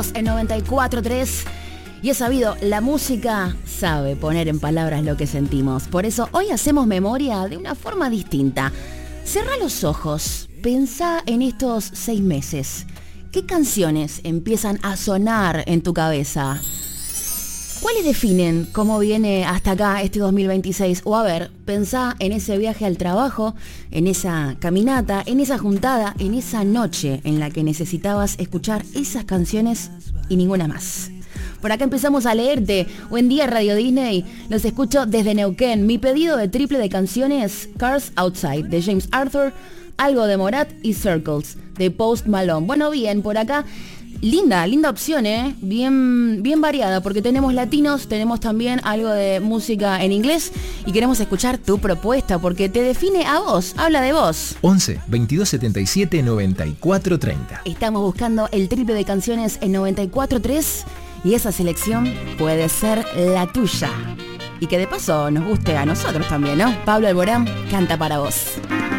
En 94.3 y es sabido, la música sabe poner en palabras lo que sentimos. Por eso hoy hacemos memoria de una forma distinta. Cerrá los ojos, pensá en estos 6 meses. ¿Qué canciones empiezan a sonar en tu cabeza? ¿Cuáles definen cómo viene hasta acá este 2026? O a ver, pensá en ese viaje al trabajo, en esa caminata, en esa juntada, en esa noche en la que necesitabas escuchar esas canciones y ninguna más. Por acá empezamos a leerte. Buen día, Radio Disney. Los escucho desde Neuquén. Mi pedido de triple de canciones: Cars Outside, de James Arthur, algo de Morat y Circles, de Post Malone. Bueno, bien, por acá. Linda opción, bien variada, porque tenemos latinos, tenemos también algo de música en inglés y queremos escuchar tu propuesta, porque te define a vos, habla de vos. 11 22 77 94 30. Estamos buscando el triple de canciones en 94.3 y esa selección puede ser la tuya. Y que de paso nos guste a nosotros también, ¿no? Pablo Alborán canta para vos.